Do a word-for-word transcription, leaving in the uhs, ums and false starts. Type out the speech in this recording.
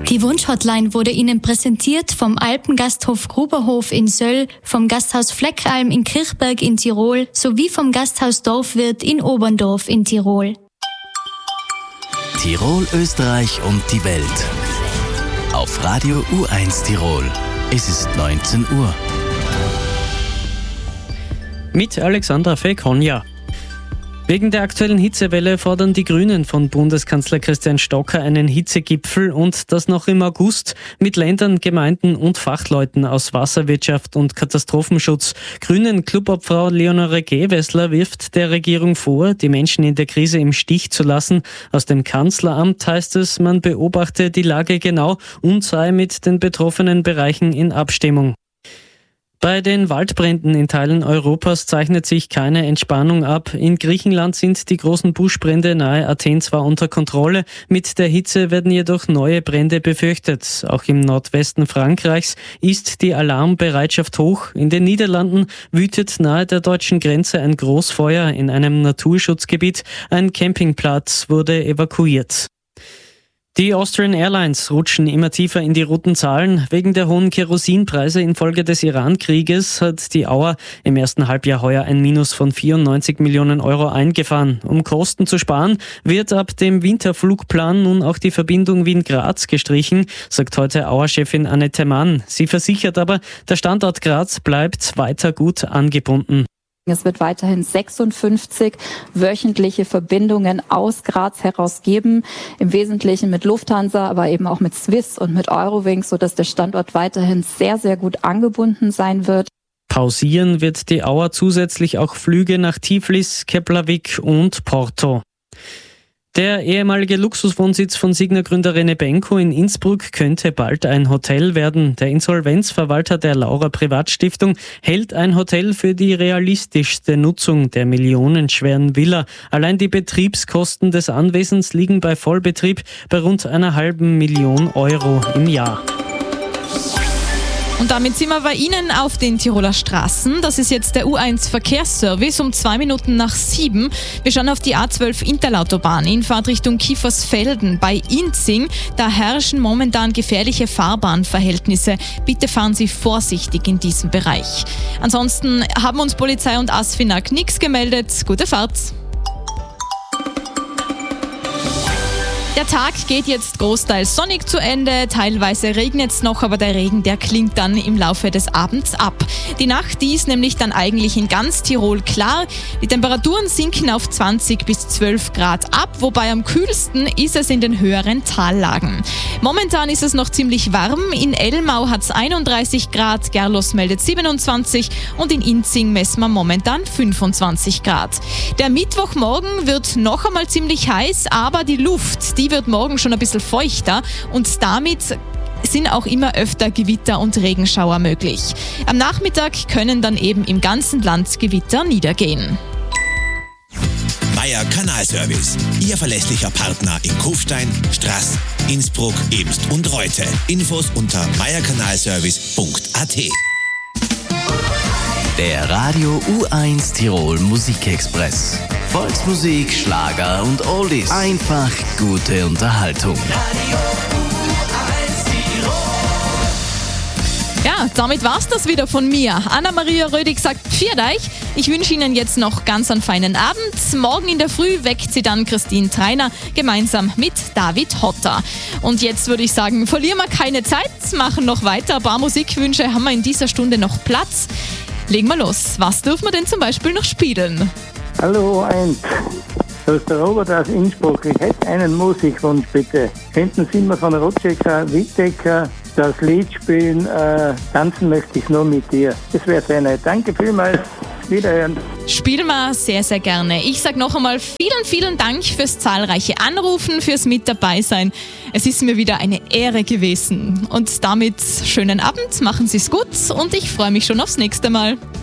Die Wunschhotline wurde Ihnen präsentiert vom Alpengasthof Gruberhof in Söll, vom Gasthaus Fleckralm in Kirchberg in Tirol sowie vom Gasthaus Dorfwirt in Oberndorf in Tirol. Tirol, Österreich und die Welt. Auf Radio U eins Tirol. Es ist neunzehn Uhr. Mit Alexandra Fekonja. Wegen der aktuellen Hitzewelle fordern die Grünen von Bundeskanzler Christian Stocker einen Hitzegipfel und das noch im August mit Ländern, Gemeinden und Fachleuten aus Wasserwirtschaft und Katastrophenschutz. Grünen Clubobfrau Leonore Gewessler wirft der Regierung vor, die Menschen in der Krise im Stich zu lassen. Aus dem Kanzleramt heißt es, man beobachte die Lage genau und sei mit den betroffenen Bereichen in Abstimmung. Bei den Waldbränden in Teilen Europas zeichnet sich keine Entspannung ab. In Griechenland sind die großen Buschbrände nahe Athen zwar unter Kontrolle, mit der Hitze werden jedoch neue Brände befürchtet. Auch im Nordwesten Frankreichs ist die Alarmbereitschaft hoch. In den Niederlanden wütet nahe der deutschen Grenze ein Großfeuer in einem Naturschutzgebiet. Ein Campingplatz wurde evakuiert. Die Austrian Airlines rutschen immer tiefer in die roten Zahlen. Wegen der hohen Kerosinpreise infolge des Iran-Krieges hat die Auer im ersten Halbjahr heuer ein Minus von vierundneunzig Millionen Euro eingefahren. Um Kosten zu sparen, wird ab dem Winterflugplan nun auch die Verbindung Wien-Graz gestrichen, sagt heute Auer-Chefin Annette Mann. Sie versichert aber, der Standort Graz bleibt weiter gut angebunden. Es wird weiterhin sechsundfünfzig wöchentliche Verbindungen aus Graz heraus geben, im Wesentlichen mit Lufthansa, aber eben auch mit Swiss und mit Eurowings, sodass der Standort weiterhin sehr, sehr gut angebunden sein wird. Pausieren wird die Auer zusätzlich auch Flüge nach Tiflis, Keflavik und Porto. Der ehemalige Luxuswohnsitz von Signa-Gründer René Benko in Innsbruck könnte bald ein Hotel werden. Der Insolvenzverwalter der Laura Privatstiftung hält ein Hotel für die realistischste Nutzung der millionenschweren Villa. Allein die Betriebskosten des Anwesens liegen bei Vollbetrieb bei rund einer halben Million Euro im Jahr. Und damit sind wir bei Ihnen auf den Tiroler Straßen. Das ist jetzt der U eins Verkehrsservice um zwei Minuten nach sieben. Wir schauen auf die A zwölf Interlautobahn in Fahrtrichtung Kiefersfelden bei Inzing. Da herrschen momentan gefährliche Fahrbahnverhältnisse. Bitte fahren Sie vorsichtig in diesem Bereich. Ansonsten haben uns Polizei und ASFINAG nichts gemeldet. Gute Fahrt! Der Tag geht jetzt großteils sonnig zu Ende, teilweise regnet es noch, aber der Regen, der klingt dann im Laufe des Abends ab. Die Nacht, die ist nämlich dann eigentlich in ganz Tirol klar. Die Temperaturen sinken auf zwanzig bis zwölf Grad ab, wobei am kühlsten ist es in den höheren Tallagen. Momentan ist es noch ziemlich warm, in Elmau hat es einunddreißig Grad, Gerlos meldet siebenundzwanzig und in Inzing messen wir momentan fünfundzwanzig Grad. Der Mittwochmorgen wird noch einmal ziemlich heiß, aber die Luft, die Die wird morgen schon ein bisschen feuchter und damit sind auch immer öfter Gewitter und Regenschauer möglich. Am Nachmittag können dann eben im ganzen Land Gewitter niedergehen. Meier Kanalservice, Ihr verlässlicher Partner in Kufstein, Straß, Innsbruck, Ebst und Reute. Infos unter meierkanalservice punkt a t. Der Radio U eins Tirol Musikexpress. Volksmusik, Schlager und Oldies. Einfach gute Unterhaltung. Radio U eins Tirol. Ja, damit war's das wieder von mir. Anna-Maria Rödig sagt Pfiat euch. Ich wünsche Ihnen jetzt noch ganz einen feinen Abend. Morgen in der Früh weckt sie dann Christine Treiner gemeinsam mit David Hotter. Und jetzt würde ich sagen, verlieren wir keine Zeit, machen noch weiter. Ein paar Musikwünsche haben wir in dieser Stunde noch Platz. Legen wir los. Was dürfen wir denn zum Beispiel noch spielen? Hallo eins, das ist der Robert aus Innsbruck. Ich hätte einen Musikwunsch bitte. Könnten Sie mir von Rutschecker Wittecker das Lied spielen, äh, Tanzen möchte ich nur mit dir. Das wäre sehr nett. Danke vielmals. Wiederhören. Spielen wir sehr, sehr gerne. Ich sage noch einmal vielen, vielen Dank fürs zahlreiche Anrufen, fürs mit dabei sein. Es ist mir wieder eine Ehre gewesen. Und damit schönen Abend, machen Sie es gut und ich freue mich schon aufs nächste Mal.